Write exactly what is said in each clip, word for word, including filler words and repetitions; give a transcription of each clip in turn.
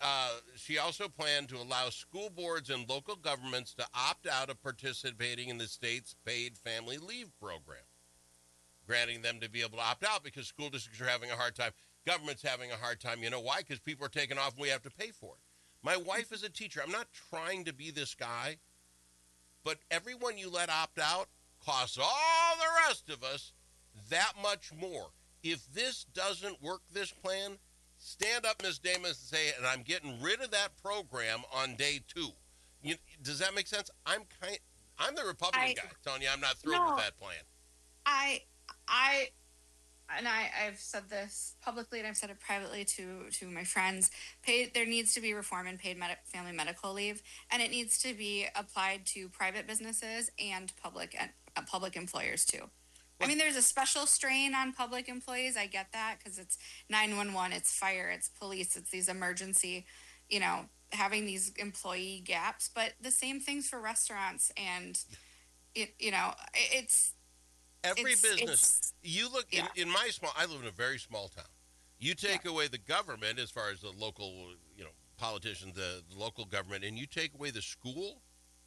uh, she also planned to allow school boards and local governments to opt out of participating in the state's paid family leave program, granting them to be able to opt out because school districts are having a hard time. Government's having a hard time. You know why? Because people are taking off and we have to pay for it. My wife is a teacher. I'm not trying to be this guy, but everyone you let opt out costs all the rest of us that much more. If this doesn't work, this plan, stand up, Miz Damas, and say, and I'm getting rid of that program on day two. You, does that make sense? I'm kind. I'm the Republican I, guy telling you I'm not thrilled no, with that plan. I, I, and I, I've said this publicly and I've said it privately to, to my friends. Paid, there needs to be reform in paid med- family medical leave, and it needs to be applied to private businesses and public and uh, public employers too. I mean, there's a special strain on public employees. I get that because it's nine one one, it's fire, it's police, it's these emergency, you know, having these employee gaps. But the same things for restaurants and, it, you know, it's every it's, business. It's, you look yeah. in, in my small. I live in a very small town. You take yeah. away the government as far as the local, you know, politicians, the, the local government, and you take away the school.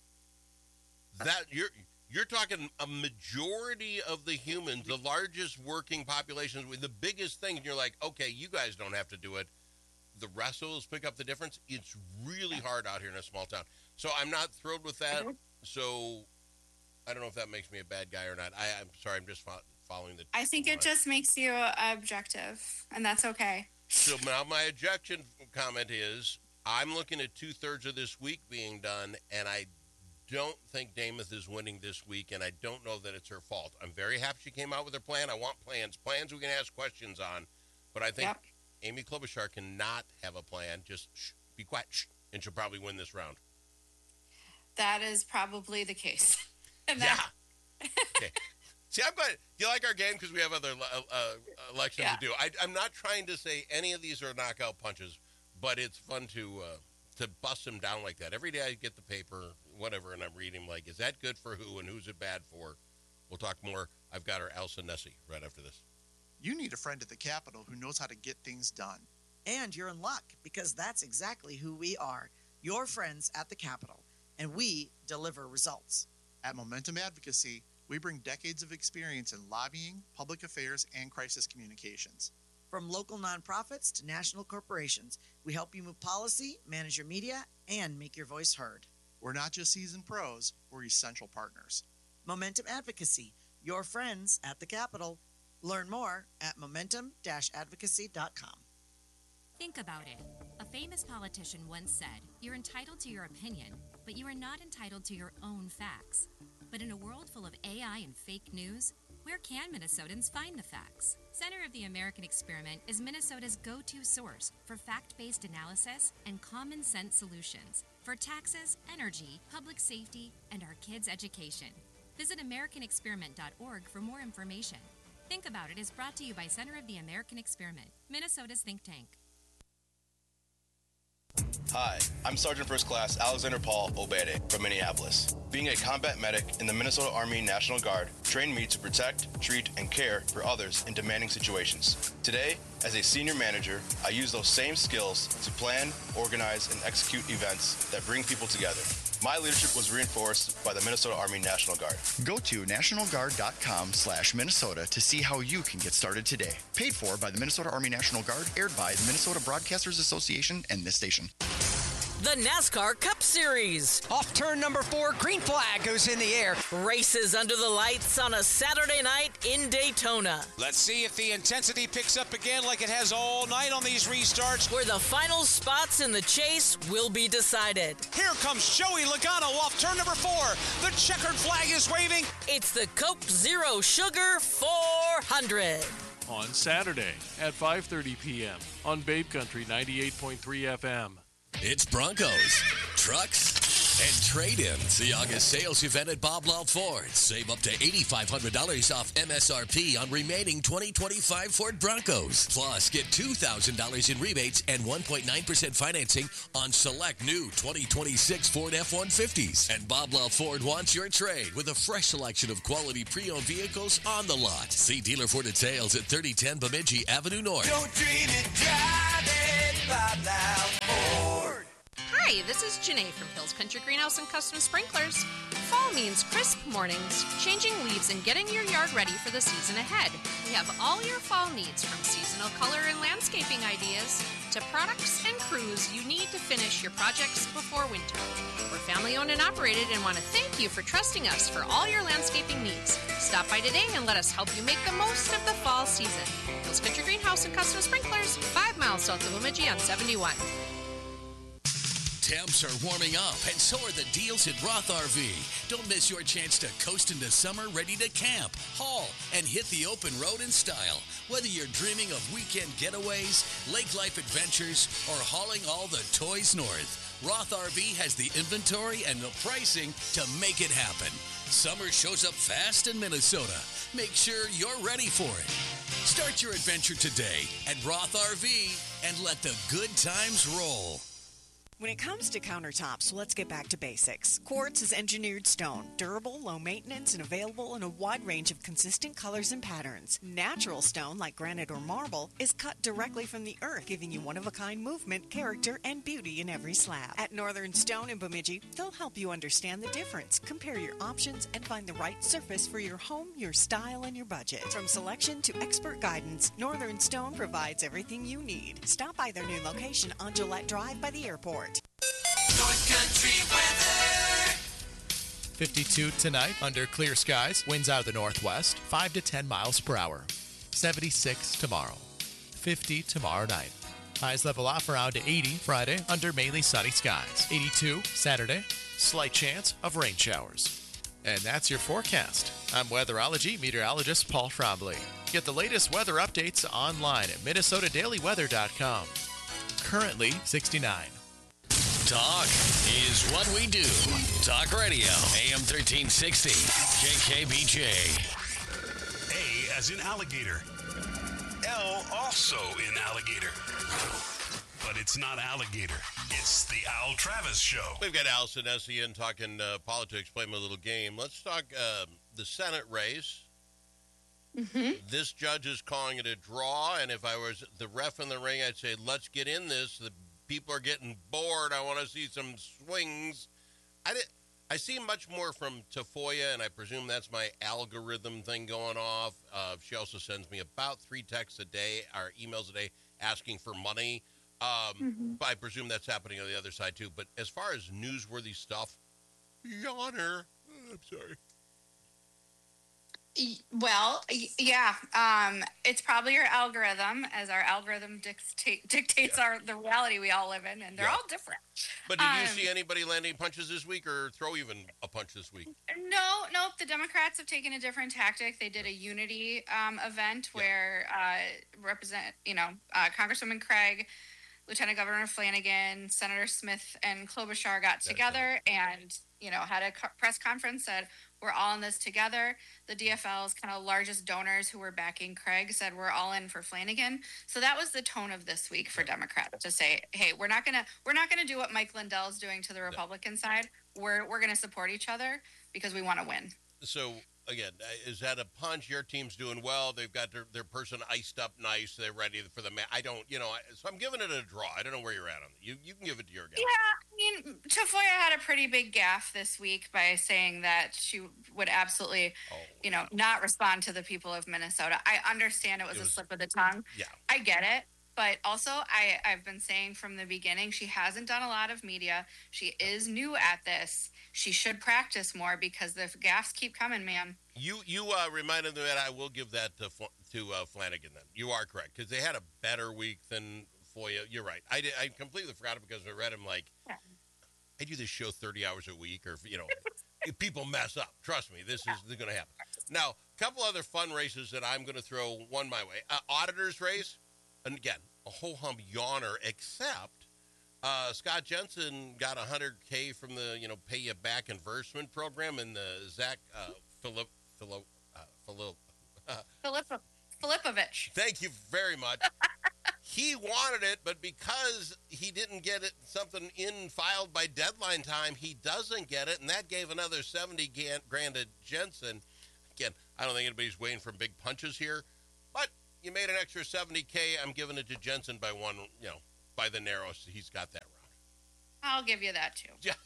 That you're. You're talking a majority of the humans, the largest working populations with the biggest thing. And you're like, okay, you guys don't have to do it. The rest of us pick up the difference. It's really hard out here in a small town. So I'm not thrilled with that. So I don't know if that makes me a bad guy or not. I, I'm sorry. I'm just fo- following the. I think it just makes you objective, and that's okay. So now my objection comment is I'm looking at two thirds of this week being done, and I don't think Damath is winning this week, and I don't know that it's her fault. I'm very happy she came out with her plan. I want plans. Plans we can ask questions on. But I think yep. Amy Klobuchar cannot have a plan. Just shh, be quiet, shh, and she'll probably win this round. That is probably the case. And yeah. Okay. See, I'm glad. Do you like our game? Because we have other uh, uh, elections yeah. to do. I, I'm not trying to say any of these are knockout punches, but it's fun to... Uh, to bust them down like that. Every day I get the paper, whatever, and I'm reading like, is that good for who and who's it bad for? We'll talk more. I've got our Elsa Nessie right after this. You need a friend at the Capitol who knows how to get things done. And you're in luck, because that's exactly who we are, your friends at the Capitol, and we deliver results. At Momentum Advocacy, we bring decades of experience in lobbying, public affairs, and crisis communications. From local nonprofits to national corporations, we help you move policy, manage your media, and make your voice heard. We're not just seasoned pros, we're essential partners. Momentum Advocacy, your friends at the Capitol. Learn more at momentum dash advocacy dot com. Think about it. A famous politician once said, "You're entitled to your opinion, but you are not entitled to your own facts." But in a world full of A I and fake news, where can Minnesotans find the facts? Center of the American Experiment is Minnesota's go-to source for fact-based analysis and common sense solutions for taxes, energy, public safety, and our kids' education. Visit american experiment dot org for more information. Think About It is brought to you by Center of the American Experiment, Minnesota's think tank. Hi, I'm Sergeant First Class Alexander Paul Obede from Minneapolis. Being a combat medic in the Minnesota Army National Guard trained me to protect, treat, and care for others in demanding situations. Today, as a senior manager, I use those same skills to plan, organize, and execute events that bring people together. My leadership was reinforced by the Minnesota Army National Guard. Go to national guard dot com slash Minnesota to see how you can get started today. Paid for by the Minnesota Army National Guard, aired by the Minnesota Broadcasters Association and this station. The NASCAR Cup Series. Off turn number four, green flag goes in the air. Races under the lights on a Saturday night in Daytona. Let's see if the intensity picks up again like it has all night on these restarts. Where the final spots in the chase will be decided. Here comes Joey Logano off turn number four. The checkered flag is waving. It's the Coke Zero Sugar four hundred. On Saturday at five thirty p.m. on Babe Country ninety-eight point three F M. It's Broncos, trucks, and trade-ins. The August sales event at Bob Love Ford. Save up to eight thousand five hundred dollars off M S R P on remaining twenty twenty-five Ford Broncos. Plus, get two thousand dollars in rebates and one point nine percent financing on select new twenty twenty-six Ford F one fifties. And Bob Love Ford wants your trade with a fresh selection of quality pre-owned vehicles on the lot. See dealer for details at thirty ten Bemidji Avenue North. Don't dream it, drive it, Bob Love Ford. Hi, this is Janae from Hills Country Greenhouse and Custom Sprinklers. Fall means crisp mornings, changing leaves, and getting your yard ready for the season ahead. We have all your fall needs, from seasonal color and landscaping ideas to products and crews you need to finish your projects before winter. We're family owned and operated and want to thank you for trusting us for all your landscaping needs. Stop by today and let us help you make the most of the fall season. Hills Country Greenhouse and Custom Sprinklers, five miles south of Bemidji on seventy-one. Temps are warming up, and so are the deals at Roth R V. Don't miss your chance to coast into summer ready to camp, haul, and hit the open road in style. Whether you're dreaming of weekend getaways, lake life adventures, or hauling all the toys north, Roth R V has the inventory and the pricing to make it happen. Summer shows up fast in Minnesota. Make sure you're ready for it. Start your adventure today at Roth R V and let the good times roll. When it comes to countertops, let's get back to basics. Quartz is engineered stone, durable, low maintenance, and available in a wide range of consistent colors and patterns. Natural stone, like granite or marble, is cut directly from the earth, giving you one-of-a-kind movement, character, and beauty in every slab. At Northern Stone in Bemidji, they'll help you understand the difference, compare your options, and find the right surface for your home, your style, and your budget. From selection to expert guidance, Northern Stone provides everything you need. Stop by their new location on Gillette Drive by the airport. North Country weather. fifty-two tonight under clear skies. Winds out of the northwest, five to ten miles per hour. seventy-six tomorrow. fifty tomorrow night. Highs level off around to eighty Friday under mainly sunny skies. eighty-two Saturday. Slight chance of rain showers. And that's your forecast. I'm weatherology meteorologist Paul Trombley. Get the latest weather updates online at minnesota daily weather dot com. Currently sixty-nine. Talk is what we do. Talk Radio, A M thirteen sixty, K K B J. A as in alligator. L also in alligator. But it's not alligator. It's the Al Travis Show. We've got Allison Essie in talking uh, politics, playing a little game. Let's talk uh, the Senate race. Mm-hmm. This judge is calling it a draw, and if I was the ref in the ring, I'd say, let's get in this. The people are getting bored. I want to see some swings. I, did, I see much more from Tafoya, and I presume that's my algorithm thing going off. Uh, she also sends me about three texts a day, or emails a day, asking for money. Um, mm-hmm. But I presume that's happening on the other side, too. But as far as newsworthy stuff, yawner. I'm sorry. Well, yeah, um, it's probably your algorithm, as our algorithm dictate, dictates yeah. our the reality we all live in, and they're yeah. all different. But did um, you see anybody landing punches this week, or throw even a punch this week? No, nope. The Democrats have taken a different tactic. They did a unity um, event yeah. where uh, represent, you know, uh, Congresswoman Craig, Lieutenant Governor Flanagan, Senator Smith, and Klobuchar got together and, you know, had a co- press conference, said, we're all in this together. The D F L's kind of largest donors who were backing Craig said, we're all in for Flanagan. So that was the tone of this week for Democrats, to say, hey, we're not going to, we're not going to do what Mike Lindell is doing to the Republican side. We're, we're going to support each other because we want to win. So again, is that a punch? Your team's doing well. They've got their, their person iced up nice. They're ready for the match. I don't, you know, so I'm giving it a draw. I don't know where you're at on it. You you can give it to your guy. Yeah, I mean, Tafoya had a pretty big gaffe this week by saying that she would absolutely, oh. you know, not respond to the people of Minnesota. I understand it was, it was a slip of the tongue. Yeah. I get it. But also, I, I've been saying from the beginning, she hasn't done a lot of media. She is new at this. She should practice more because the gaffes keep coming, man. You you uh, reminded me that I will give that to, to uh, Flanagan then. You are correct, because they had a better week than Foya. You're right. I, did, I completely forgot it because I read him like, yeah. I do this show thirty hours a week, or, you know, people mess up. Trust me, this is going to happen. Now, a couple other fun races that I'm going to throw one my way. Uh, auditor's race. And again, a whole hum yawner, except uh, Scott Jensen got one hundred K from the, you know, pay you back investment program, and the Zach uh, Philip, Philip, uh, Philip, uh, Philip, Filipovich. Thank you very much. He wanted it, but because he didn't get it, something in filed by deadline time, he doesn't get it, and that gave another seventy grand to Jensen. Again, I don't think anybody's waiting for big punches here, but you made an extra seventy K. I'm giving it to Jensen by one, you know, by the narrowest. He's got that round. I'll give you that too. You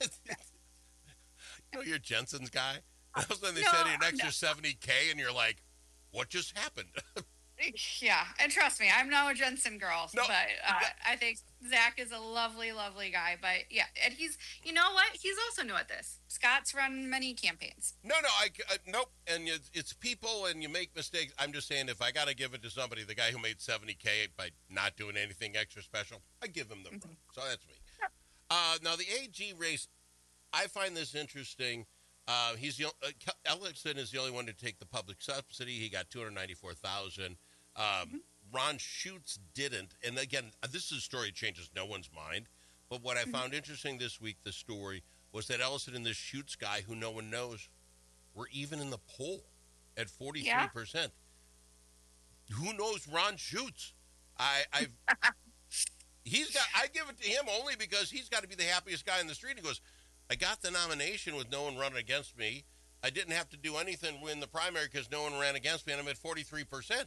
know, you're Jensen's guy. All of a sudden they No, send you an extra no. seventy K, and you're like, what just happened? Yeah, and trust me, I'm no Jensen girl, No. but uh, I think Zach is a lovely, lovely guy. But yeah, and he's, you know what? He's also new at this. Scott's run many campaigns. No, no, I, I nope. And it's, it's people, and you make mistakes. I'm just saying, if I got to give it to somebody, the guy who made seventy K by not doing anything extra special, I give him the. Mm-hmm. So that's me. Uh, now the A G race, I find this interesting. Uh, he's the uh, Ellison is the only one to take the public subsidy. He got two hundred ninety-four thousand. Um, mm-hmm. Ron Schutz didn't. And again, this is a story that changes no one's mind. But what I mm-hmm. found interesting this week, the story, was that Ellison and this Schutz guy, who no one knows, were even in the poll at forty-three percent. Yeah. Who knows Ron Schutz? I, I've he's got. I give it to him only because he's got to be the happiest guy in the street. He goes, I got the nomination with no one running against me. I didn't have to do anything win the primary because no one ran against me, and I'm at forty-three percent.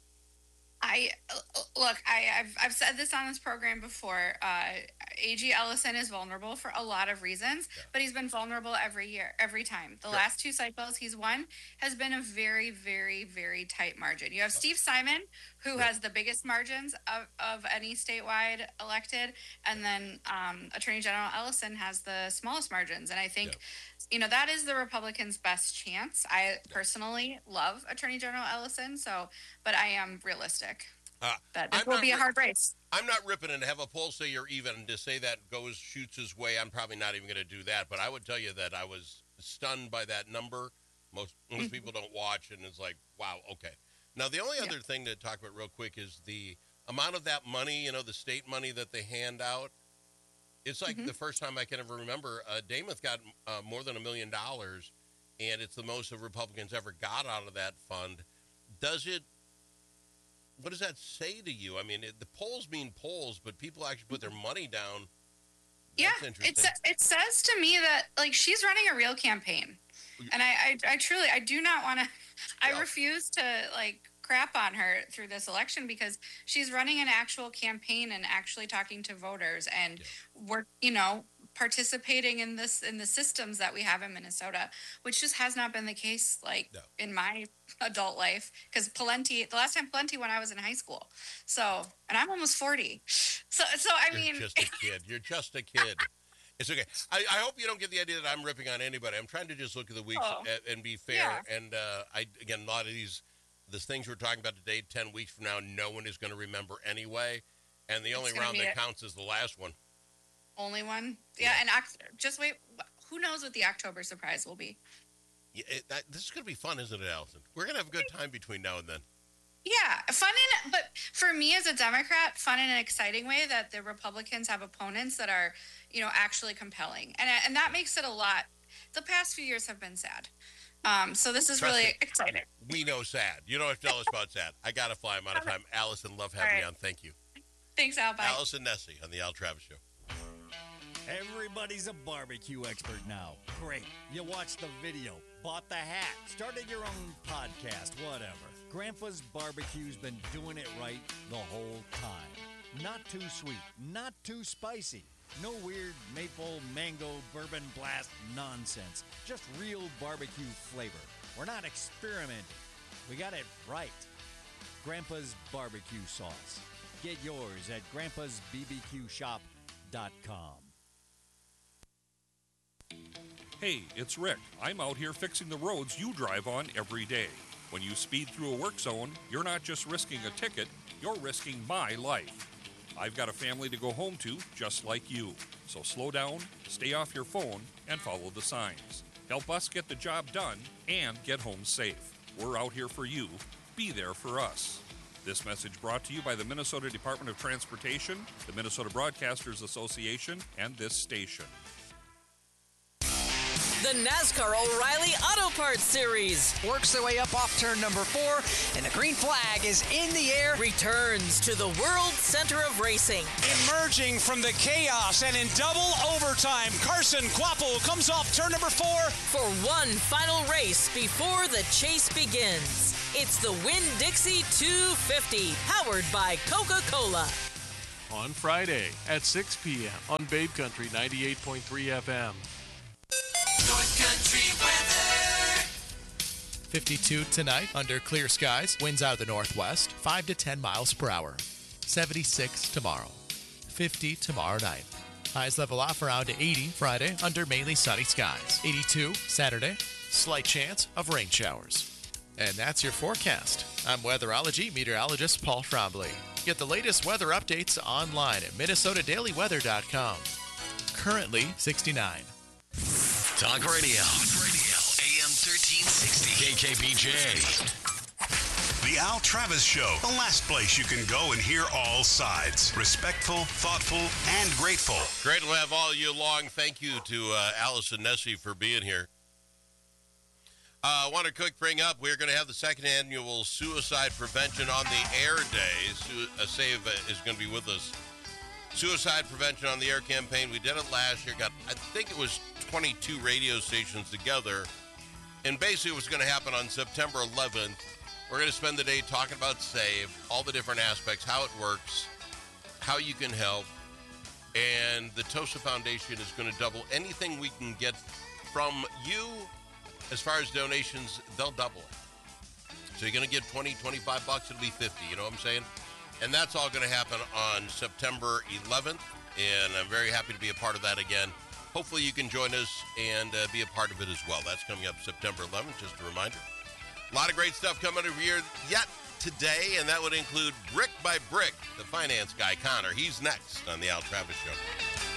I look. I, I've I've said this on this program before. Uh, A G Ellison is vulnerable for a lot of reasons, yeah. but he's been vulnerable every year, every time. The sure. last two cycles he's won has been a very, very, very tight margin. You have Steve Simon, who yeah. has the biggest margins of, of any statewide elected, and then um, Attorney General Ellison has the smallest margins. And I think, yeah. you know, that is the Republicans' best chance. I yeah. personally love Attorney General Ellison, so, but I am realistic. Uh, that this I'm will be a ri- hard race. I'm not ripping and have a poll say you're even, and to say that goes Schutz's way. I'm probably not even going to do that, but I would tell you that I was stunned by that number. Most most mm-hmm. people don't watch, and it's like, wow, okay. Now the only yeah. other thing to talk about real quick is the amount of that money. You know, the state money that they hand out. It's like mm-hmm. the first time I can ever remember. Uh, Dameth got uh, more than a million dollars, and it's the most the Republicans ever got out of that fund. Does it? What does that say to you? I mean, it, the polls mean polls, but people actually put their money down. That's yeah, it's, it says to me that, like, she's running a real campaign. And I, I, I truly, I do not want to, I yeah. refuse to, like, crap on her through this election because she's running an actual campaign and actually talking to voters and yeah. work, you know, participating in this in the systems that we have in Minnesota, which just has not been the case like no. in my adult life. Because Pawlenty, the last time Pawlenty when I was in high school, so and I'm almost forty. So so I You're mean, just a kid. You're just a kid. It's okay. I, I hope you don't get the idea that I'm ripping on anybody. I'm trying to just look at the weeks oh. and, and be fair. Yeah. And uh, I again, a lot of these the things we're talking about today, ten weeks from now, no one is going to remember anyway. And the only round that it. counts is the last one. Only one, yeah, and just wait. Who knows what the October surprise will be? Yeah, it, that, this is going to be fun, isn't it, Allison? We're going to have a good time between now and then. Yeah, fun in, but for me as a Democrat, fun in an exciting way that the Republicans have opponents that are, you know, actually compelling, and and that makes it a lot. The past few years have been sad, um, so this is Trust really me, exciting. We know sad. You don't have to tell us about sad. I got to fly. I'm out of time. Allison, love having right. you on. Thank you. Thanks, Al. Bye. Allison Nessie on the Al Travis Show. Everybody's a barbecue expert now. Great. You watched the video, bought the hat, started your own podcast, whatever. Grandpa's Barbecue's been doing it right the whole time. Not too sweet, not too spicy. No weird maple, mango, bourbon blast nonsense. Just real barbecue flavor. We're not experimenting. We got it right. Grandpa's Barbecue Sauce. Get yours at grandpas b b q shop dot com. Hey, it's Rick. I'm out here fixing the roads you drive on every day. When you speed through a work zone, you're not just risking a ticket, you're risking my life. I've got a family to go home to just like you. So slow down, stay off your phone, and follow the signs. Help us get the job done and get home safe. We're out here for you. Be there for us. This message brought to you by the Minnesota Department of Transportation, the Minnesota Broadcasters Association, and this station. The NASCAR O'Reilly Auto Parts Series works their way up off turn number four, and the green flag is in the air. Returns to the World Center of Racing. Emerging from the chaos and in double overtime, Carson Kvapil comes off turn number four for one final race before the chase begins. It's the Winn-Dixie two fifty, powered by Coca-Cola. on Friday at six p.m. on Babe Country ninety-eight point three F M. North Country weather. fifty-two tonight under clear skies. Winds out of the northwest, five to ten miles per hour. seventy-six tomorrow. fifty tomorrow night. Highs level off around to eighty Friday under mainly sunny skies. eighty-two Saturday. Slight chance of rain showers. And that's your forecast. I'm weatherology meteorologist Paul Trombley. Get the latest weather updates online at minnesota daily weather dot com. Currently sixty-nine. Talk radio. Talk radio. A M thirteen sixty. K K B J. The Al Travis Show, the last place you can go and hear all sides. Respectful, thoughtful, and grateful. Great to have all you along. Thank you to uh, Allison Nessie for being here. Uh, I want to quick bring up, we're going to have the second annual Suicide Prevention on the Air Day. Su- uh, Save uh, is going to be with us. Suicide Prevention on the Air campaign. We did it last year. Got, I think it was twenty-two radio stations together. And basically it was going to happen on September eleventh. We're going to spend the day talking about SAVE, all the different aspects, how it works, how you can help. And the TOSA Foundation is going to double anything we can get from you. As far as donations, they'll double it. So you're going to get twenty, twenty-five bucks, it'll be fifty, you know what I'm saying? And that's all going to happen on September eleventh, and I'm very happy to be a part of that again. Hopefully you can join us and uh, be a part of it as well. That's coming up September eleventh, just a reminder. A lot of great stuff coming over here yet today, and that would include Brick by Brick, the finance guy, Connor. He's next on the Al Travis Show.